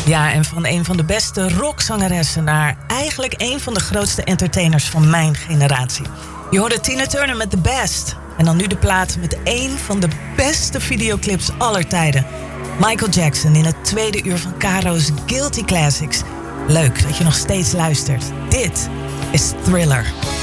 Ja, en van een van de beste rockzangeressen naar eigenlijk een van de grootste entertainers van mijn generatie. Je hoorde Tina Turner met The Best. En dan nu de plaat met een van de beste videoclips aller tijden. Michael Jackson in het tweede uur van Caro's Guilty Classics. Leuk dat je nog steeds luistert. Dit is Thriller.